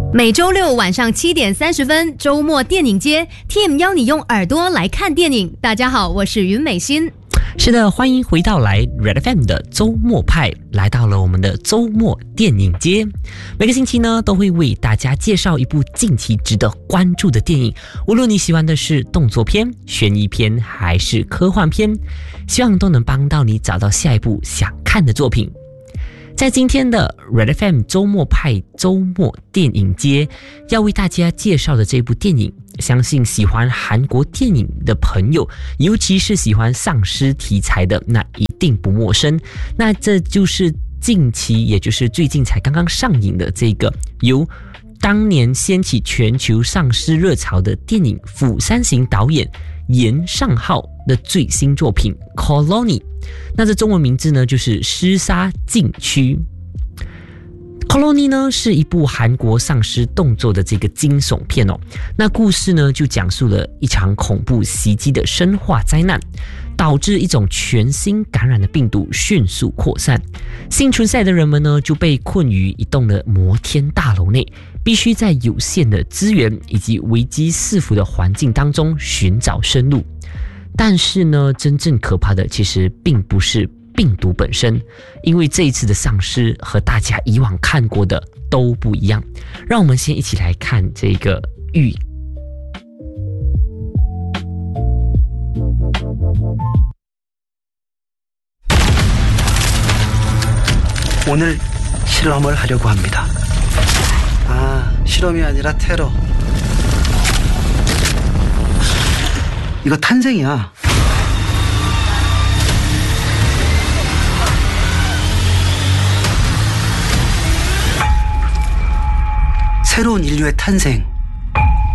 每周六晚上7:30，周末电影街 ，Tim 邀你用耳朵来看电影。大家好，我是云美心。 是的，欢迎回到来 Red FM 的周末派，来到了我们的周末电影街。每个星期呢，都会为大家介绍一部近期值得关注的电影，无论你喜欢的是动作片、悬疑片还是科幻片，希望都能帮到你找到下一部想看的作品。在今天的 Red FM 周末派周末电影街，要为大家介绍的这部电影，相信喜欢韩国电影的朋友，尤其是喜欢丧尸题材的，那一定不陌生。那这就是近期，也就是最近才刚刚上映的这个由当年掀起全球丧尸热潮的电影《釜山行》导演严尚浩的最新作品 Colony， 那这中文名字呢就是尸杀禁区。Colony 呢是一部韩国丧尸动作的这个惊悚片哦。那故事呢就讲述了一场恐怖袭击的生化灾难，导致一种全新感染的病毒迅速扩散。幸存下来的人们呢就被困于一栋的摩天大楼内，必须在有限的资源以及危机四伏的环境当中寻找生路。但是呢，真正可怕的其实并不是病毒本身，因为这一次的丧尸和大家以往看过的都不一样。让我们先一起来看这个预 오늘 실험을 하려고 합니다. 아, 실험이 아니라 테러. 이거 탄생이야. 새로운 인류의 탄생.